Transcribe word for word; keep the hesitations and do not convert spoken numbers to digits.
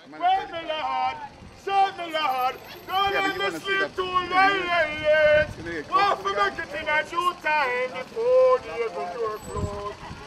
Wake me, Lord. Save me, Lord. Don't Yeah, let but you me wanna see sleep that. too Yeah, you- late. you know, you come Want to to the make guy. it in a due time before the heaven door close.